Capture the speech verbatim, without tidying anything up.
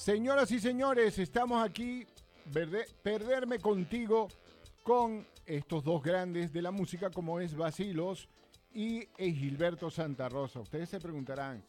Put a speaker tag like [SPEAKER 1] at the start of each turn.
[SPEAKER 1] Señoras y señores, estamos aquí, verde, perderme contigo, con estos dos grandes de la música como es Bacilos y Gilberto Santa Rosa. Ustedes se preguntarán,